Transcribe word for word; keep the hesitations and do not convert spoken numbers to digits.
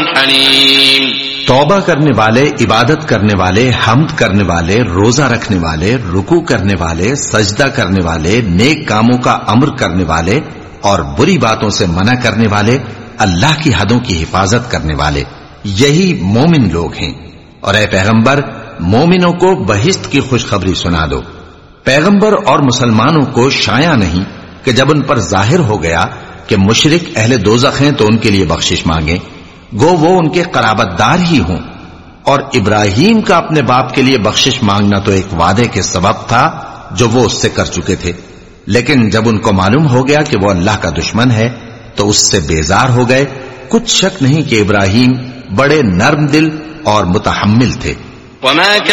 हलीम। तौबा करने वाले, इबादत करने वाले, हम्द करने वाले, रोजा रखने वाले, रुकू करने वाले, सजदा करने वाले, नेक कामों का अम्र करने वाले और बुरी बातों से मना करने वाले, अल्लाह की हदों की हिफाजत करने वाले, यही मोमिन लोग हैं। और ए पैगंबर, मोमिनों को बहिश्त की खुशखबरी सुना दो। पैगंबर और मुसलमानों को शाया नहीं कि जब उन पर जाहिर हो गया कि मुशरिक अहले दोज़ख हैं तो उनके लिए बख्शिश मांगे, गो वो उनके कराबतदार ही हों। और इब्राहिम का अपने बाप के लिए बख्शिश मांगना तो एक वादे के सबब था जो वो उससे कर चुके थे, लेकिन जब उनको मालूम हो गया कि वो अल्लाह का दुश्मन है तो उससे बेजार हो गए। कुछ शक नहीं कि इब्राहिम बड़े नर्म दिल और मुतहम्मिल थे। वमा